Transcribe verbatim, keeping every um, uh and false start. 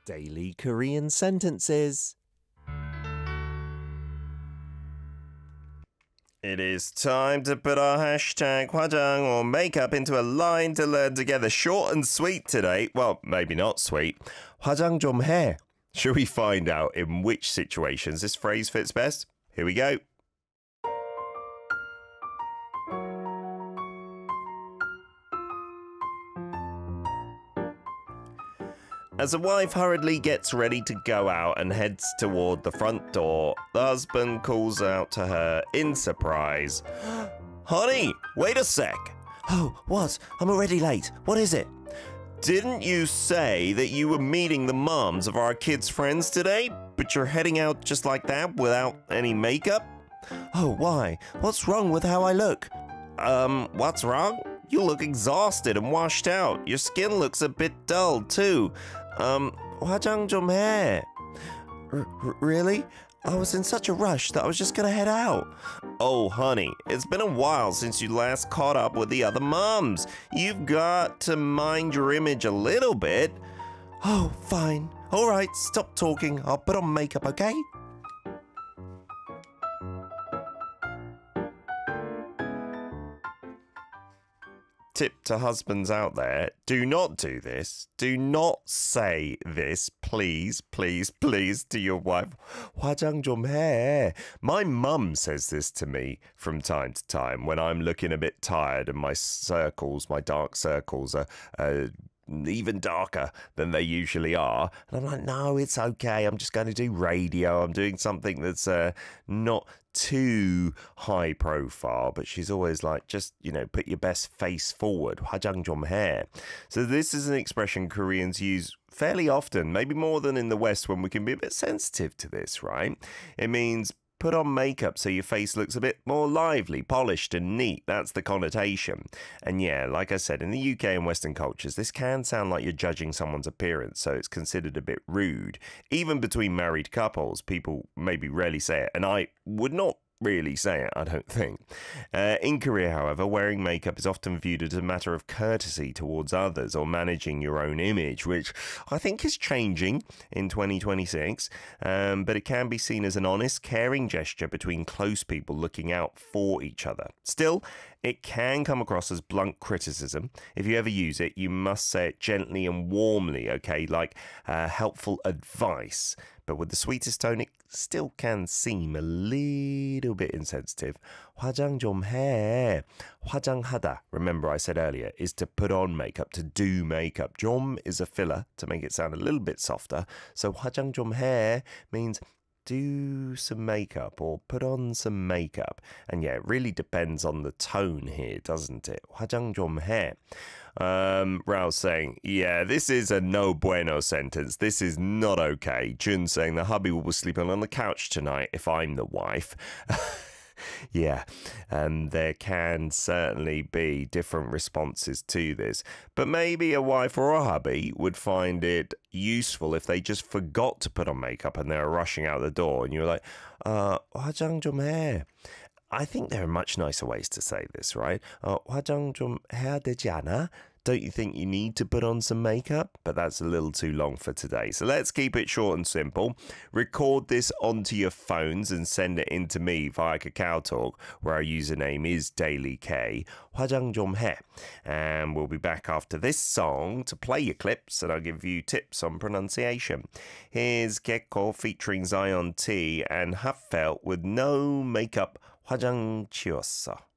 Daily Korean sentences. It is time to put our hashtag 화장 or makeup into a line to learn together. Short and sweet today. Well, maybe not sweet. 화장 좀 해. Should we find out in which situations this phrase fits best? Here we go. As a wife hurriedly gets ready to go out and heads toward the front door, the husband calls out to her in surprise. Honey, wait a sec. Oh, what? I'm already late. What is it? Didn't you say that you were meeting the moms of our kids' friends today, but you're heading out just like that without any makeup? Oh, why? What's wrong with how I look? Um, what's wrong? You look exhausted and washed out. Your skin looks a bit dull, too. Um, 화장 좀 해. R- really? I was in such a rush that I was just gonna head out. Oh, honey, it's been a while since you last caught up with the other moms. You've got to mind your image a little bit. Oh, fine. All right, stop talking. I'll put on makeup, okay? Tip to husbands out there, do not do this. Do not say this, please, please, please, to your wife. 화장 좀 해. My mum says this to me from time to time when I'm looking a bit tired and my circles, my dark circles are uh, even darker than they usually are. And I'm like, no, it's okay. I'm just going to do radio. I'm doing something that's uh, not too high profile, but she's always like, just, you know, put your best face forward. 화장 좀 해. So this is an expression Koreans use fairly often, maybe more than in the West when we can be a bit sensitive to this, right? It means put on makeup so your face looks a bit more lively, polished and neat. That's the connotation. And yeah, like I said, in the U K and Western cultures, this can sound like you're judging someone's appearance, so it's considered a bit rude. Even between married couples, people maybe rarely say it, and I would not really say it, I don't think. Uh, in Korea, however, wearing makeup is often viewed as a matter of courtesy towards others or managing your own image, which I think is changing in twenty twenty-six, um, but it can be seen as an honest, caring gesture between close people looking out for each other. Still, it can come across as blunt criticism. If you ever use it, you must say it gently and warmly, okay, like uh, helpful advice. But with the sweetest tone, it still can seem a little bit insensitive. 화장 좀 해. 화장하다, remember I said earlier, is to put on makeup, to do makeup. 좀 is a filler to make it sound a little bit softer. So 화장 좀 해 means do some makeup or put on some makeup. And yeah, it really depends on the tone here, doesn't it? 화장 좀 해. Um, Rao's saying, yeah, this is a no bueno sentence. This is not okay. Jun saying the hubby will be sleeping on the couch tonight if I'm the wife. Yeah, and there can certainly be different responses to this. But maybe a wife or a hubby would find it useful if they just forgot to put on makeup and they were rushing out the door and you're like, uh, 화장 좀 해. I think there are much nicer ways to say this, right? Uh, 화장 좀 해야 되지 않아? Don't you think you need to put on some makeup? But that's a little too long for today. So let's keep it short and simple. Record this onto your phones and send it in to me via Kakao Talk, where our username is DailyK. 화장 좀 해. And we'll be back after this song to play your clips and I'll give you tips on pronunciation. Here's Gecko featuring Zion T and Huffelt with No Makeup. 화장 지웠어.